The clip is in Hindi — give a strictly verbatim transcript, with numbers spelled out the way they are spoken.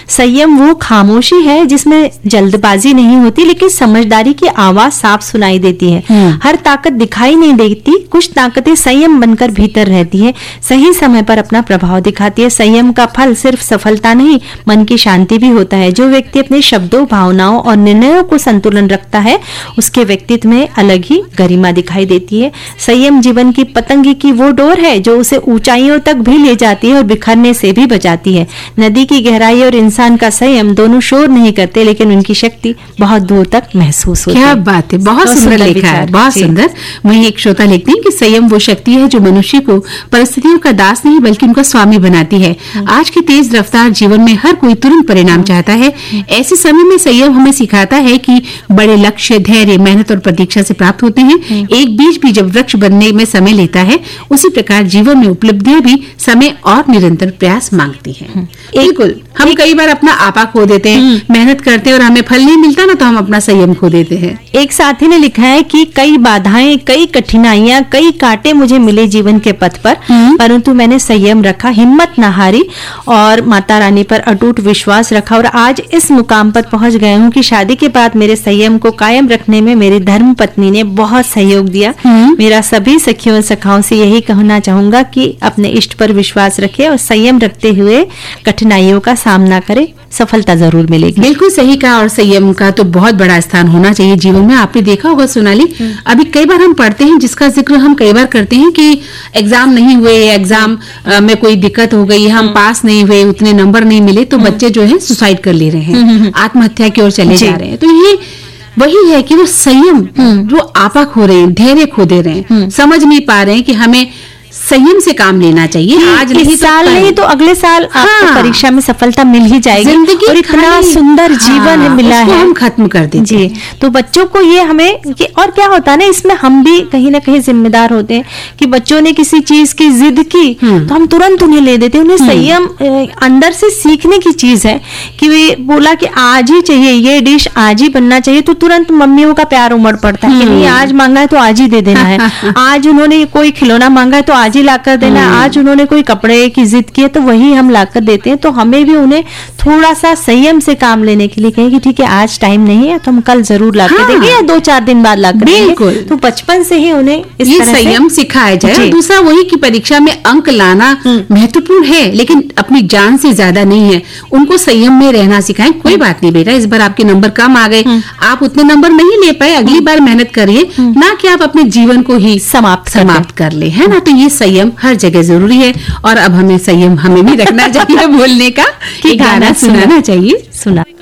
संयम वो खामोशी है जिसमें जल्दबाजी नहीं होती, लेकिन समझदारी की आवाज साफ सुनाई देती है। हर ताकत दिखाई नहीं देती, कुछ ताकतें संयम बनकर भीतर रहती है, सही समय पर अपना प्रभाव दिखाती है। संयम का फल सिर्फ सफलता नहीं, मन की शांति भी होता है। जो व्यक्ति अपने शब्दों, भावनाओं और निर्णयों को संतुलन रखता है, उसके व्यक्तित्व में अलग ही गरिमा दिखाई देती है। संयम जीवन की पतंग की वो डोर है जो उसे ऊंचाइयों तक भी ले जाती है और बिखरने से भी बचाती है। नदी की गहराई और इंसान का संयम दोनों शोर नहीं करते, लेकिन उनकी शक्ति बहुत दूर तक महसूस होती है। क्या बात है, बहुत सुंदर लिखा है, बहुत सुंदर। वहीं एक श्रोता लिखते हैं कि संयम वो शक्ति है जो मनुष्य को परिस्थितियों का दास नहीं बल्कि उनका स्वामी बनाती है। आज की तेज रफ्तार जीवन में हर कोई तुरंत परिणाम चाहता है। ऐसे समय में संयम हमें सिखाता है कि बड़े लक्ष्य धैर्य, मेहनत और प्रतीक्षा से प्राप्त होते हैं। एक बीज भी जब वृक्ष बनने में समय लेता है, उसी प्रकार जीवन में उपलब्धियां भी समय और निरंतर प्रयास मांगती हैं। बिल्कुल, हम कई बार अपना आपा खो देते हैं, मेहनत करते हैं और हमें फल नहीं मिलता ना, तो हम अपना संयम खो देते हैं। एक साथी ने लिखा है कि कई बाधाएं, कई कठिनाइयां, कई कांटे मुझे मिले जीवन के पथ पर, परंतु मैंने संयम रखा, हिम्मत न हारी और माता रानी पर अटूट विश्वास रखा और आज इस मुकाम पर पहुंच गया हूं कि शादी के बाद मेरे संयम को कायम रखने में मेरी धर्म पत्नी ने बहुत सहयोग दिया। मेरा सभी सखियों और सखाओं से यही कहना चाहूंगा कि अपने इष्ट पर विश्वास रखें और संयम रखते हुए कठिनाइयों का सामना करें, सफलता जरूर मिलेगी। बिल्कुल सही कहा, और संयम का तो बहुत बड़ा स्थान होना चाहिए जीवन में। आपने देखा होगा सोनाली, अभी कई बार हम पढ़ते हैं, जिसका जिक्र हम कई बार करते हैं कि एग्जाम नहीं हुए, एग्जाम में कोई दिक्कत हो गई, हम पास नहीं हुए, उतने नंबर नहीं मिले, तो बच्चे जो है सुसाइड कर ले रहे हैं, आत्महत्या की ओर चले जा रहे हैं। तो ये वही है कि वो संयम जो आपा खो रहे हैं, धैर्य खो दे रहे हैं, समझ नहीं पा रहे हैं कि हमें संयम से काम लेना चाहिए। आज नहीं, इस साल नहीं तो अगले साल हाँ, आपको परीक्षा में सफलता मिल ही जाएगी। जिंदगी और इतना सुंदर जीवन हाँ, मिला है, हम खत्म कर देते जी। तो बच्चों को ये हमें ये, और क्या होता है ना, इसमें हम भी कहीं ना कहीं जिम्मेदार होते हैं कि बच्चों ने किसी चीज की जिद की तो हम तुरंत उन्हें ले देते हैं। उन्हें संयम अंदर से सीखने की चीज है कि वे बोला कि आज ही चाहिए, ये डिश आज ही बनना चाहिए, तो तुरंत मम्मियों का प्यार उमड़ पड़ता है कि नहीं, आज मांगा है तो आज ही दे देना है, आज उन्होंने कोई खिलौना मांगा है तो आज ही लाकर देना, आज उन्होंने कोई कपड़े की जिद की है तो वही हम लाकर देते हैं। तो हमें भी उन्हें थोड़ा सा संयम से काम लेने के लिए कहें कि ठीक है आज टाइम नहीं है तो हम कल जरूर लाकर हाँ, देंगे या दो चार दिन बाद लाकर देंगे। तो बचपन से ही उन्हें इस ये तरह संयम सिखाया जाए। और दूसरा वही कि परीक्षा में अंक लाना महत्वपूर्ण है, लेकिन अपनी जान से ज्यादा नहीं है। उनको संयम में रहना सिखाएं। कोई बात नहीं बेटा, इस बार आपके नंबर कम आ गए, आप उतने नंबर नहीं ले पाए, अगली बार मेहनत करिए, ना कि आप अपने जीवन को ही समाप्त समाप्त कर ले, है ना। तो ये संयम हर जगह जरूरी है, और अब हमें संयम हमें भी रखना चाहिए बोलने का, कि गाना सुनाना चाहिए। सुना